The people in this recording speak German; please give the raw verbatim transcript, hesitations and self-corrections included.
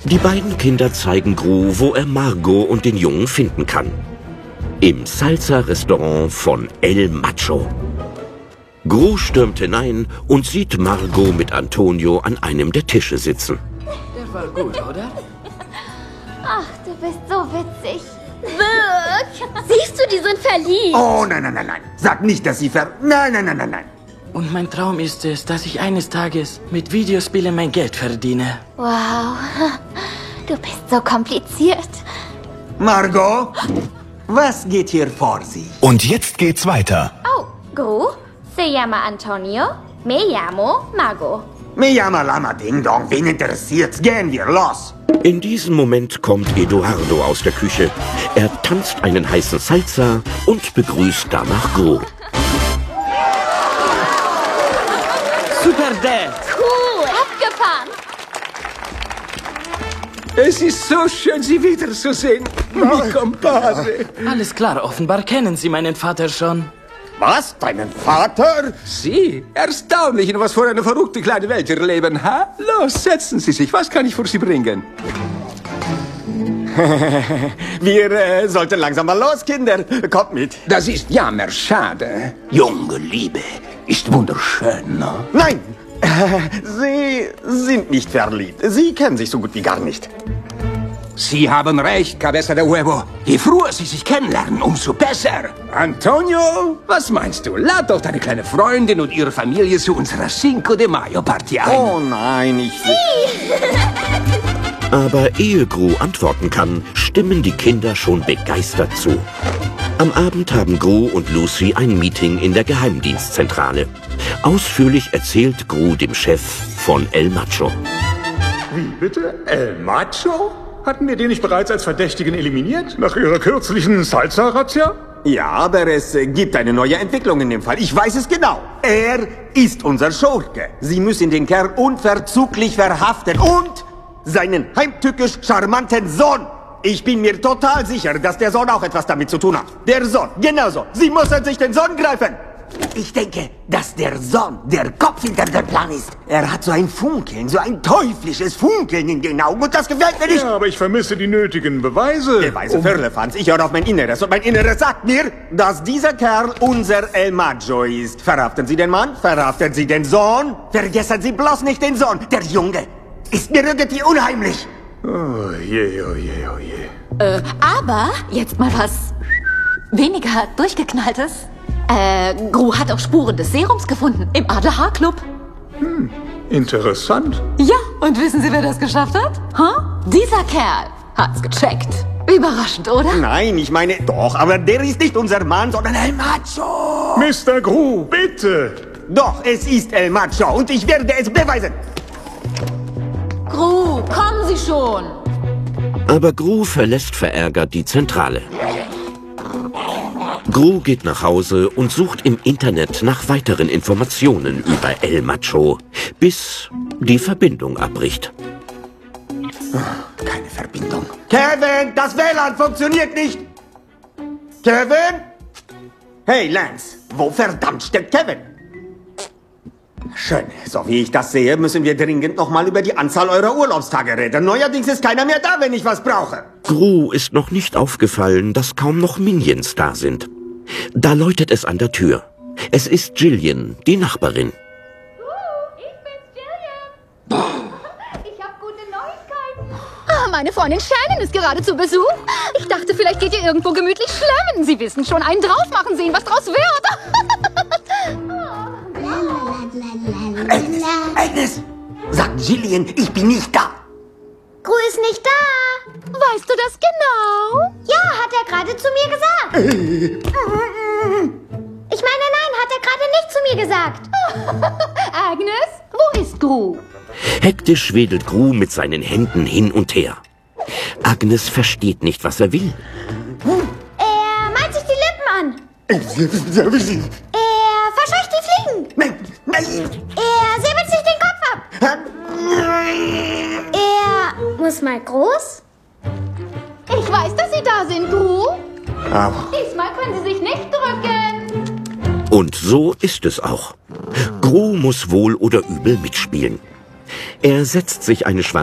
Die beiden Kinder zeigen Gru, wo er Margot und den Jungen finden kann. Im Salsa-Restaurant von El Macho. Gru stürmt hinein und sieht Margot mit Antonio an einem der Tische sitzen. Der war gut, oder? Ach, du bist so witzig. Wirk! Siehst du, die sind verliebt. Oh, nein, nein, nein, nein. Sag nicht, dass sie ver... Nein, nein, nein, nein, nein. Und mein Traum ist es, dass ich eines Tages mit Videospielen mein Geld verdiene. Wow, du bist so kompliziert. Margot, was geht hier vor sich? Und jetzt geht's weiter. Oh, Gru, se llama Antonio, me llamo Margot. Me llama Lama Ding Dong, wen interessiert's? Gehen wir, los! In diesem Moment kommt Eduardo aus der Küche. Er tanzt einen heißen Salsa und begrüßt danach Gru. Super Dad! Cool, abgefahren. Es ist so schön, Sie wiederzusehen, mi compadre. Alles klar, offenbar kennen Sie meinen Vater schon. Was? Deinen Vater? Sie? Erstaunlich, in was für eine verrückte kleine Welt wir leben, ha? Los, setzen Sie sich. Was kann ich für Sie bringen? Wir äh, sollten langsam mal los, Kinder. Kommt mit. Das ist jammerschade. Junge Liebe ist wunderschön, ne? Nein, Sie sind nicht verliebt. Sie kennen sich so gut wie gar nicht. Sie haben recht, Cabeza de Huevo. Je früher Sie sich kennenlernen, umso besser. Antonio, was meinst du? Lad doch deine kleine Freundin und ihre Familie zu unserer Cinco de Mayo Party ein. Oh nein, ich... Aber ehe Gru antworten kann, stimmen die Kinder schon begeistert zu. Am Abend haben Gru und Lucy ein Meeting in der Geheimdienstzentrale. Ausführlich erzählt Gru dem Chef von El Macho. Wie bitte? El Macho? Hatten wir den nicht bereits als Verdächtigen eliminiert? Nach Ihrer kürzlichen Salsa-Razzia? Ja, aber es äh, gibt eine neue Entwicklung in dem Fall. Ich weiß es genau. Er ist unser Schurke. Sie müssen den Kerl unverzüglich verhaften und seinen heimtückisch charmanten Sohn. Ich bin mir total sicher, dass der Sohn auch etwas damit zu tun hat. Der Sohn, genauso. Sie müssen sich den Sohn greifen. Ich denke, dass der Sohn der Kopf hinter dem Plan ist. Er hat so ein Funkeln, so ein teuflisches Funkeln in den Augen und das gefällt mir nicht. Ja, aber ich vermisse die nötigen Beweise. Beweise Firlefanz. Ich höre auf mein Inneres und mein Inneres sagt mir, dass dieser Kerl unser El Macho ist. Verhaften Sie den Mann, verhaften Sie den Sohn. Vergessen Sie bloß nicht den Sohn. Der Junge ist mir irgendwie unheimlich. Oh je, oh je, oh je. Äh, aber jetzt mal was weniger durchgeknalltes. Äh, Gru hat auch Spuren des Serums gefunden im A D H-Club. Hm, interessant. Ja, und wissen Sie, wer das geschafft hat? Ha? Dieser Kerl hat's gecheckt. Überraschend, oder? Nein, ich meine, doch, aber der ist nicht unser Mann, sondern El Macho. Mister Gru, bitte. Doch, es ist El Macho und ich werde es beweisen. Gru, kommen Sie schon. Aber Gru verlässt verärgert die Zentrale. Gru geht nach Hause und sucht im Internet nach weiteren Informationen über El Macho, bis die Verbindung abbricht. Keine Verbindung. Kevin, das W L A N funktioniert nicht. Kevin? Hey, Lance, wo verdammt steckt Kevin? Schön. So wie ich das sehe, müssen wir dringend nochmal über die Anzahl eurer Urlaubstage reden. Neuerdings ist keiner mehr da, wenn ich was brauche. Gru ist noch nicht aufgefallen, dass kaum noch Minions da sind. Da läutet es an der Tür. Es ist Jillian, die Nachbarin. Ich bin's, Jillian. Ich hab gute Neuigkeiten. Ah, meine Freundin Shannon ist gerade zu Besuch. Ich dachte, vielleicht geht ihr irgendwo gemütlich schlemmen. Sie wissen schon, einen drauf machen, sehen, was draus wird. Agnes, Agnes, sagt Jillian, ich bin nicht da. Gru ist nicht da. Weißt du das genau? Ja, hat er gerade zu mir gesagt. Ich meine, nein, hat er gerade nicht zu mir gesagt. Agnes, wo ist Gru? Hektisch wedelt Gru mit seinen Händen hin und her. Agnes versteht nicht, was er will. Er malt sich die Lippen an. Er verscheucht die Fliegen. Nein, nein. Er säbelt sich den Kopf ab. Er muss mal groß. Ich weiß, dass Sie da sind, Gru. Aber Diesmal können Sie sich nicht drücken. Und so ist es auch. Gru muss wohl oder übel mitspielen. Er setzt sich eine schwarze